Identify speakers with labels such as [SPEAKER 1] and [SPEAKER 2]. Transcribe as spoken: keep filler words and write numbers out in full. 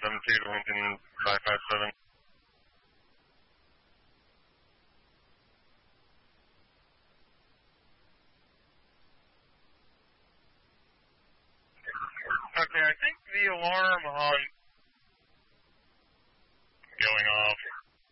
[SPEAKER 1] seven two to Lincoln five five seven. Okay, I think the alarm on going off